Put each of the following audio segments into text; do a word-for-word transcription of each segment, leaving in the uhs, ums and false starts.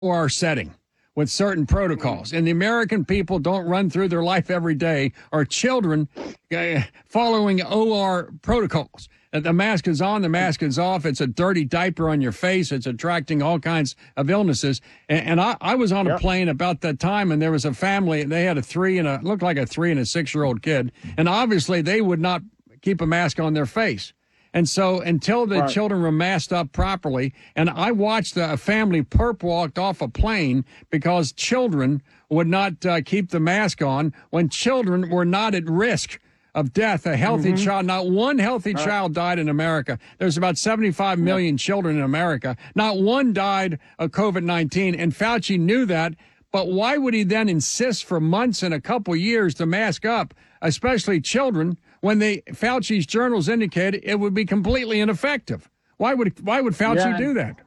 our setting with certain protocols. And the American people don't run through their life every day, or children uh, following O R protocols. The mask is on, the mask is off. It's a dirty diaper on your face. It's attracting all kinds of illnesses. And, and I, I was on a yep. plane about that time, and there was a family. They had a three and a, looked like a three and a six-year-old kid. And obviously they would not keep a mask on their face. And so until the right. children were masked up properly, and I watched a family perp walked off a plane because children would not uh, keep the mask on when children were not at risk of death. A healthy mm-hmm. child, not one healthy right. child died in America. There's about seventy-five million children in America. Not one died of COVID nineteen, and Fauci knew that. But why would he then insist for months and a couple years to mask up, especially children, when the Fauci's journals indicated it would be completely ineffective? Why would why would Fauci yeah. do that?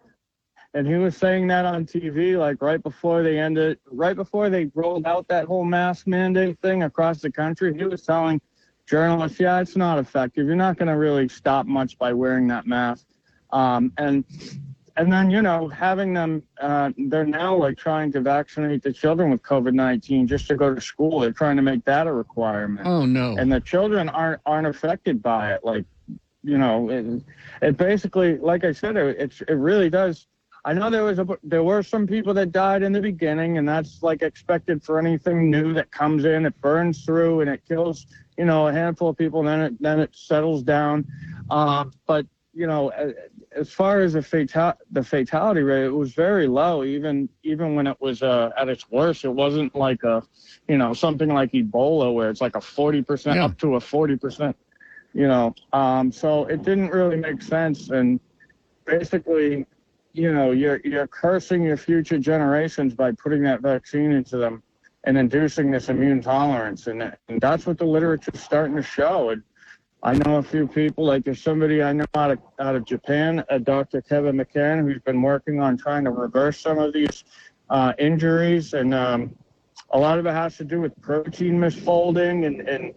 And he was saying that on T V, like right before they ended, right before they rolled out that whole mask mandate thing across the country. He was telling journalists, yeah, it's not effective. You're not going to really stop much by wearing that mask. Um, and and then, you know, having them, uh, they're now like trying to vaccinate the children with COVID nineteen just to go to school. They're trying to make that a requirement. Oh, no. And the children aren't aren't affected by it. Like, you know, it, it basically, like I said, it, it, it really does. I know there was a, there were some people that died in the beginning, and that's like expected for anything new that comes in. It burns through and it kills, you know, a handful of people, and then it then it settles down. Uh, but you know, as far as the fatal the fatality rate, it was very low. Even even when it was uh, at its worst, it wasn't like a, you know, something like Ebola where it's like a forty percent yeah. up to a forty percent. You know, um, so it didn't really make sense, and basically, you know, you're you're cursing your future generations by putting that vaccine into them and inducing this immune tolerance, and, and that's what the literature's starting to show. And I know a few people, like there's somebody I know out of out of Japan, uh, Doctor Kevin McCann, who's been working on trying to reverse some of these uh, injuries, and um, a lot of it has to do with protein misfolding, and, and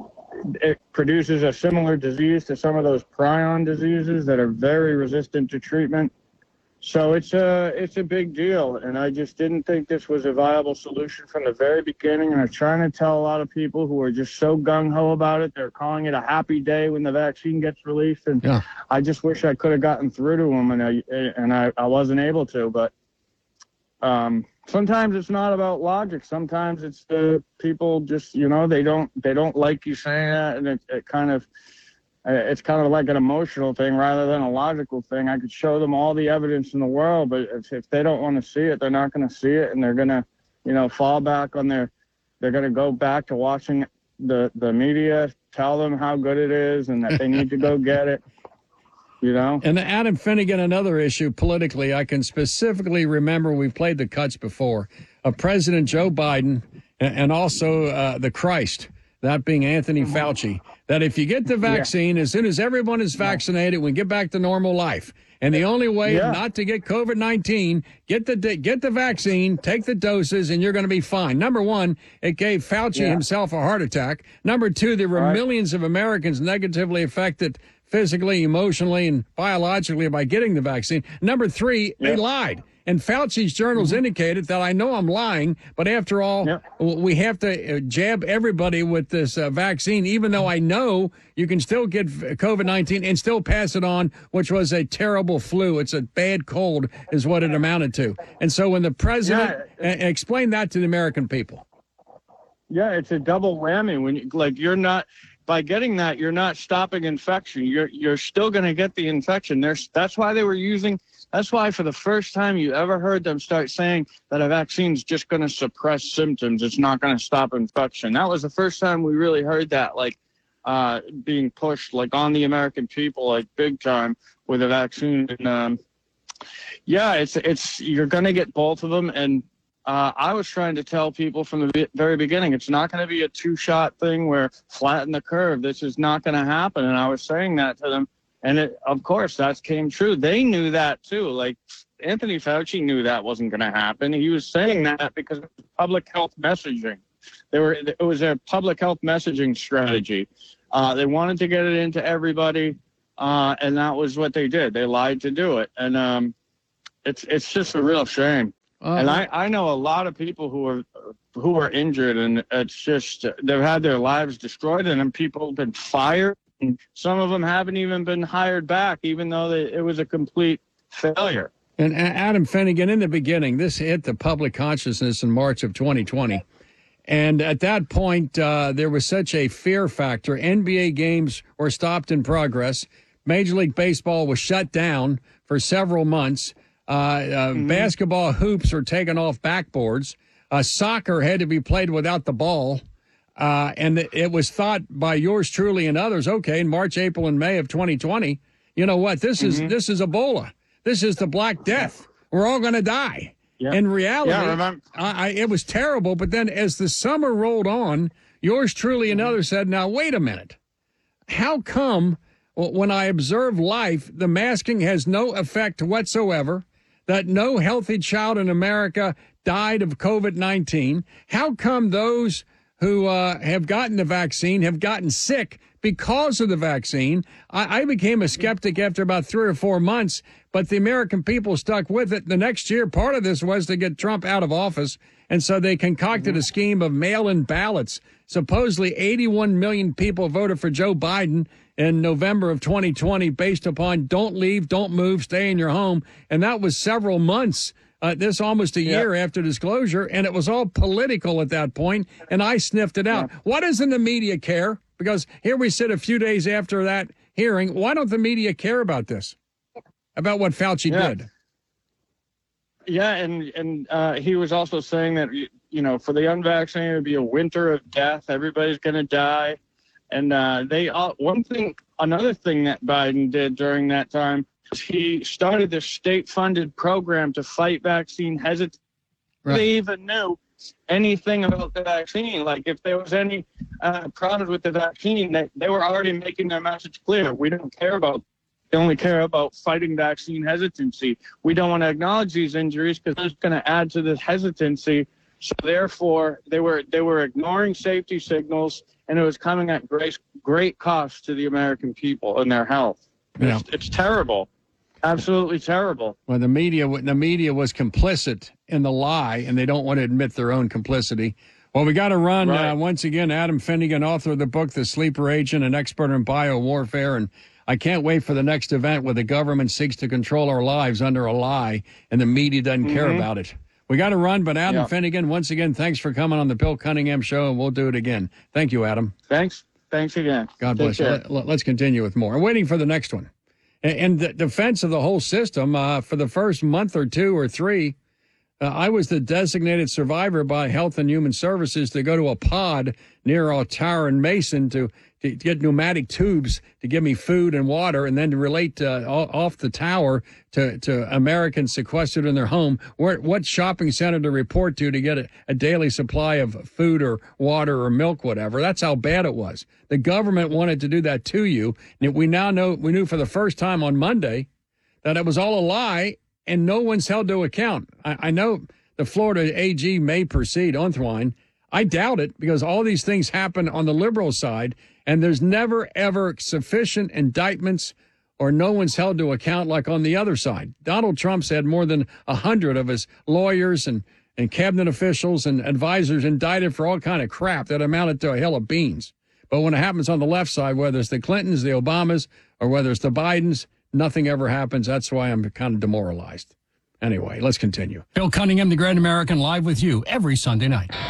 it produces a similar disease to some of those prion diseases that are very resistant to treatment. So it's a, it's a big deal, and I just didn't think this was a viable solution from the very beginning, and I'm trying to tell a lot of people who are just so gung-ho about it. They're calling it a happy day when the vaccine gets released, and yeah. I just wish I could have gotten through to them, and I, and I, I wasn't able to, but um, sometimes it's not about logic. Sometimes it's the people just, you know, they don't they don't like you saying that, and it, it kind of it's kind of like an emotional thing rather than a logical thing. I could show them all the evidence in the world, but if, if they don't want to see it, they're not going to see it, and they're going to, you know, fall back on their, they're going to go back to watching the, the media tell them how good it is and that they need to go get it, you know? And Adam Finnegan, another issue politically, I can specifically remember, we've played the cuts before, of President Joe Biden and also uh, the Christ, that being Anthony Fauci, that if you get the vaccine, yeah. as soon as everyone is vaccinated, we get back to normal life. And the only way yeah. not to get COVID nineteen, get the get the vaccine, take the doses, and you're going to be fine. Number one, it gave Fauci yeah. himself a heart attack. Number two, there were right. millions of Americans negatively affected physically, emotionally, and biologically by getting the vaccine. Number three, yeah. they lied. And Fauci's journals mm-hmm. indicated that I know I'm lying, but after all, yep. we have to jab everybody with this uh, vaccine, even though I know you can still get COVID nineteen and still pass it on, which was a terrible flu. It's a bad cold is what it amounted to. And so when the president yeah. uh, explained that to the American people. Yeah, it's a double whammy. When you, like you're not by getting that, you're not stopping infection. You're you're still going to get the infection. There's that's why they were using. That's why for the first time you ever heard them start saying that a vaccine's just going to suppress symptoms. It's not going to stop infection. That was the first time we really heard that, like, uh, being pushed, like, on the American people, like, big time with a vaccine. And, um, yeah, it's, it's, you're going to get both of them. And uh, I was trying to tell people from the very beginning, it's not going to be a two-shot thing where flatten the curve. This is not going to happen. And I was saying that to them. And it, of course, that came true. They knew that, too. Like, Anthony Fauci knew that wasn't going to happen. He was saying that because of public health messaging. They were, it was a public health messaging strategy. Uh, they wanted to get it into everybody, uh, and that was what they did. They lied to do it. And, um, it's it's just a real shame. Uh, and I, I know a lot of people who are who are injured, and it's just they've had their lives destroyed, and then people have been fired, and some of them haven't even been hired back, even though they, it was a complete failure. And Adam Finnegan, in the beginning, this hit the public consciousness in March of twenty twenty. And at that point, uh, there was such a fear factor. N B A games were stopped in progress. Major League Baseball was shut down for several months. Uh, uh, mm-hmm. Basketball hoops were taken off backboards. Uh, soccer had to be played without the ball. Uh, and it was thought by yours truly and others, okay, in March, April, and May of twenty twenty, you know what, this mm-hmm. is this is Ebola. This is the Black Death. We're all going to die. Yep. In reality, yeah, remember- I, I, it was terrible. But then as the summer rolled on, yours truly and others said, now, wait a minute. How come when I observe life, the masking has no effect whatsoever, that no healthy child in America died of COVID nineteen? How come those who uh, have gotten the vaccine have gotten sick because of the vaccine? I, I became a skeptic after about three or four months, but the American people stuck with it. The next year, part of this was to get Trump out of office, and so they concocted a scheme of mail-in ballots. Supposedly eighty-one million people voted for Joe Biden in November of twenty twenty based upon don't leave, don't move, stay in your home. And that was several months, uh, this almost a year yep. after disclosure, and it was all political at that point, and I sniffed it out. Yep. Why doesn't the media care? Because here we sit a few days after that hearing. Why don't the media care about this, about what Fauci yeah. did? Yeah, and, and uh, he was also saying that, you know, for the unvaccinated, it would be a winter of death. Everybody's going to die. And uh, they all, one thing, another thing that Biden did during that time, was he started this state-funded program to fight vaccine hesitancy. Right. They even knew anything about the vaccine. Like if there was any uh, problems with the vaccine, they, they were already making their message clear. We don't care about, they only care about fighting vaccine hesitancy. We don't want to acknowledge these injuries because it's going to add to this hesitancy. So therefore, they were they were ignoring safety signals, and it was coming at great great cost to the American people and their health. Yeah. It's, it's terrible, absolutely terrible. Well, the media the media was complicit in the lie, and they don't want to admit their own complicity. Well, we got to run right. uh, once again. Adam Finnegan, author of the book "The Sleeper Agent," an expert in biowarfare, and I can't wait for the next event where the government seeks to control our lives under a lie, and the media doesn't mm-hmm. care about it. We got to run, but Adam yeah. Finnegan, once again, thanks for coming on the Bill Cunningham Show, and we'll do it again. Thank you, Adam. Thanks. Thanks again. God bless you. Let, let's continue with more. I'm waiting for the next one. In the defense of the whole system, uh, for the first month or two or three, uh, I was the designated survivor by Health and Human Services to go to a pod near our tower in Mason to, to get pneumatic tubes to give me food and water, and then to relate uh, off the tower to, to Americans sequestered in their home where, what shopping center to report to to get a, a daily supply of food or water or milk, whatever. That's how bad it was. The government wanted to do that to you. And we now know, we knew for the first time on Monday that it was all a lie, and no one's held to account. I, I know the Florida A G may proceed, Ornthwine. I doubt it, because all these things happen on the liberal side, and there's never, ever sufficient indictments or no one's held to account like on the other side. Donald Trump's had more than a hundred of his lawyers and, and cabinet officials and advisors indicted for all kind of crap that amounted to a hill of beans. But when it happens on the left side, whether it's the Clintons, the Obamas, or whether it's the Bidens, nothing ever happens. That's why I'm kind of demoralized. Anyway, let's continue. Bill Cunningham, The Great American, live with you every Sunday night.